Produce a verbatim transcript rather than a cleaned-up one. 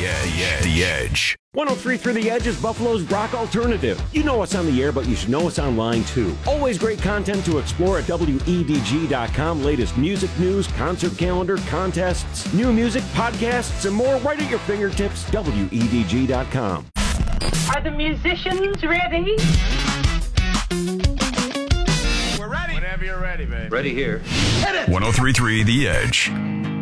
Edge. Yeah, The Edge. one oh three point three The Edge is Buffalo's rock alternative. You know us on the air, but you should know us online too. Always great content to explore at W E D G dot com. Latest music news, concert calendar, contests, new music, podcasts, and more right at your fingertips. W E D G dot com. Are the musicians ready? We're ready. Whenever you're ready, babe. Ready here. one oh three point three The Edge.